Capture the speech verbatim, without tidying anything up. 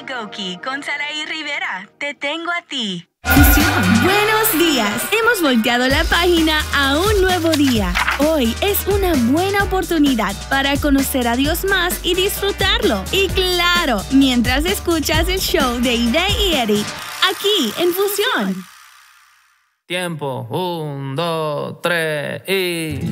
Goki con Saraí Rivera. Te tengo a ti. Buenos días. Hemos volteado la página a un nuevo día. Hoy es una buena oportunidad para conocer a Dios más y disfrutarlo. Y claro, mientras escuchas el show de Ide y Eddie, aquí en Fusión. Tiempo, un, dos, tres y...